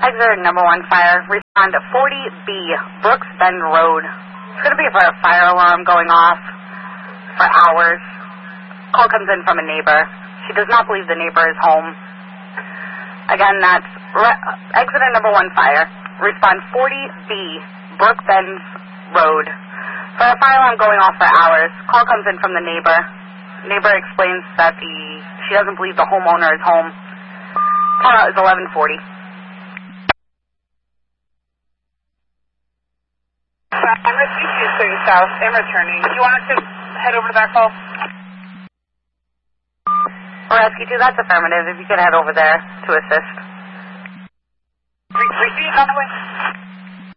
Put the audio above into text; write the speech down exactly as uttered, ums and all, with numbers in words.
Exit number one fire. Respond to forty B, Brooks Bend Road. It's going to be for a fire alarm going off for hours. Call comes in from a neighbor. She does not believe the neighbor is home. Again, that's re- exit number one fire. Respond forty B, Brook Bend Road. For a fire alarm going off for hours. Call comes in from the neighbor. Neighbor explains that the she doesn't believe the homeowner is home. Call out is eleven forty. I'm at two two thirty South. I'm returning. Do you want us to head over to that call? Rescue two, that's affirmative. If you could head over there to assist. Re- Repeat on the way.